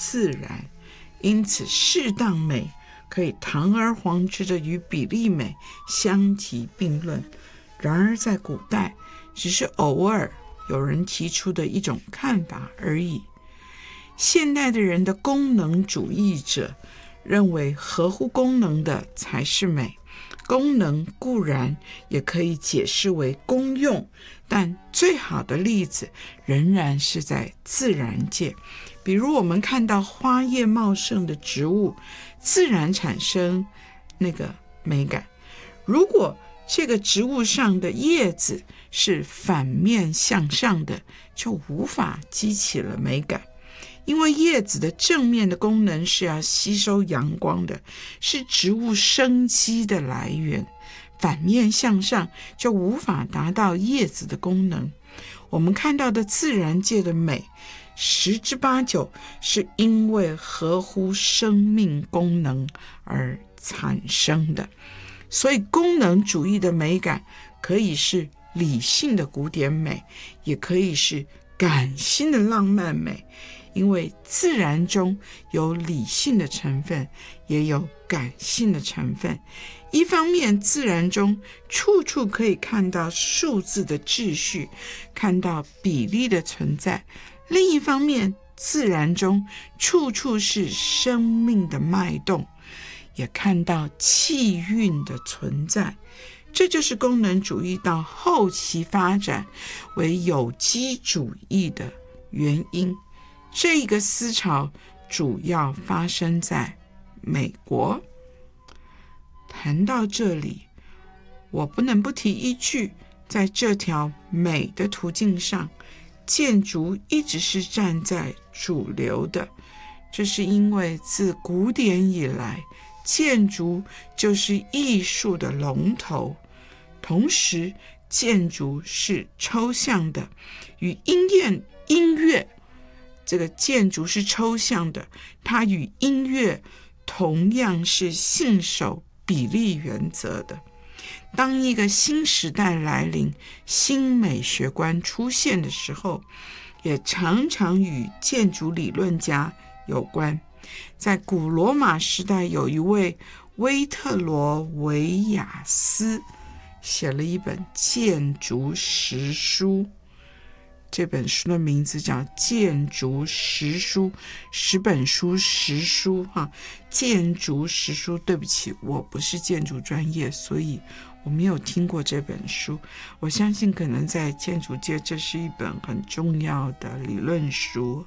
自然，因此适当美可以堂而皇之的与比例美相提并论。然而在古代，只是偶尔有人提出的一种看法而已。现代的人的功能主义者认为合乎功能的才是美，功能固然也可以解释为功用，但最好的例子仍然是在自然界。比如我们看到花叶茂盛的植物，自然产生那个美感。如果这个植物上的叶子是反面向上的，就无法激起了美感。因为叶子的正面的功能是要吸收阳光的，是植物生机的来源，反面向上就无法达到叶子的功能。我们看到的自然界的美，10之8九是因为合乎生命功能而产生的。所以功能主义的美感可以是理性的古典美，也可以是感性的浪漫美。因为自然中有理性的成分，也有感性的成分。一方面，自然中处处可以看到数字的秩序，看到比例的存在；另一方面，自然中处处是生命的脉动，也看到气韵的存在。这就是功能主义到后期发展为有机主义的原因。这个思潮主要发生在美国。谈到这里，我不能不提一句，在这条美的途径上，建筑一直是站在主流的。这是因为自古典以来，建筑就是艺术的龙头，同时建筑是抽象的，与音乐这个建筑是抽象的，它与音乐同样是信守比例原则的。当一个新时代来临，新美学观出现的时候，也常常与建筑理论家有关。在古罗马时代，有一位威特罗维亚斯写了一本建筑实书，这本书的名字叫《建筑实书》，10本书实书建筑实书。对不起，我不是建筑专业，所以我没有听过这本书。我相信可能在建筑界这是一本很重要的理论书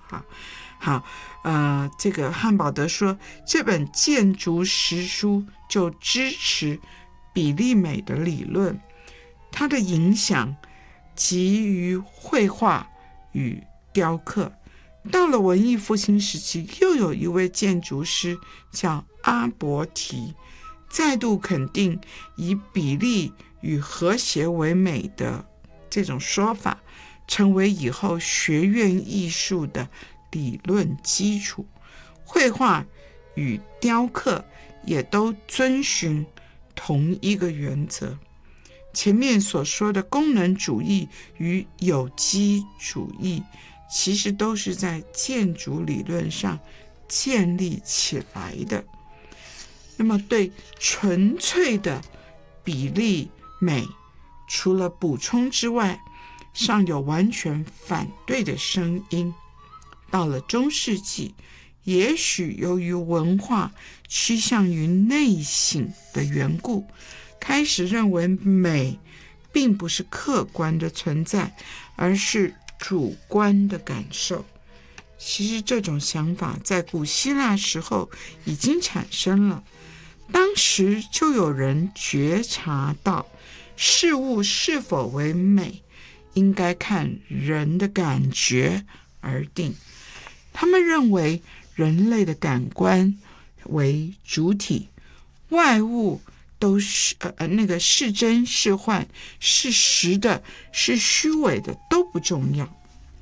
这个汉堡德说，这本建筑实书就支持比例美的理论，它的影响基于绘画与雕刻。到了文艺复兴时期，又有一位建筑师叫阿伯提，再度肯定以比例与和谐为美的这种说法，成为以后学院艺术的理论基础。绘画与雕刻也都遵循同一个原则。前面所说的功能主义与有机主义，其实都是在建筑理论上建立起来的。那么对纯粹的比例美，除了补充之外，尚有完全反对的声音。到了中世纪，也许由于文化趋向于内省的缘故，开始认为美并不是客观的存在，而是主观的感受。其实这种想法在古希腊时候已经产生了，当时就有人觉察到事物是否为美，应该看人的感觉而定。他们认为人类的感官为主体，外物都是是真是幻，是实的是虚伪的都不重要。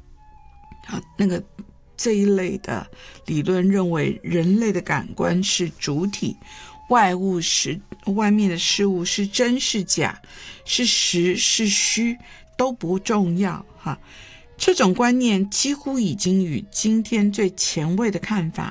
这一类的理论认为人类的感官是主体，外面的事物是真是假，是实是虚都不重要这种观念几乎已经与今天最前卫的看法